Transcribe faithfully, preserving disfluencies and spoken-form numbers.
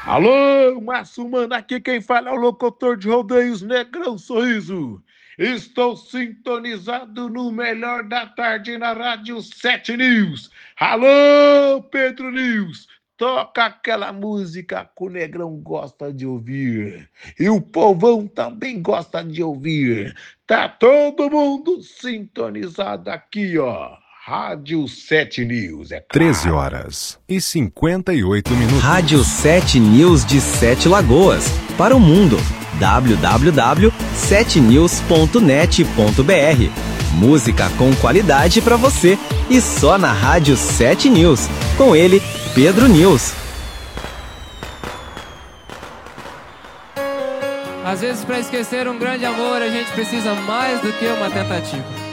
Alô, Márcio Mano, aqui quem fala é o locutor de rodeios Negrão Sorriso. Estou sintonizado no melhor da tarde na Rádio sete News. Alô, Pedro News, toca aquela música que o Negrão gosta de ouvir. E o povão também gosta de ouvir. Tá todo mundo sintonizado aqui, ó. Rádio sete News, é treze claro. horas e cinquenta e oito minutos. Rádio sete News de Sete Lagoas. Para o mundo. w w w ponto sete news ponto net ponto b r. Música com qualidade para você. E só na Rádio sete News. Com ele, Pedro News. Às vezes, para esquecer um grande amor, a gente precisa mais do que uma tentativa.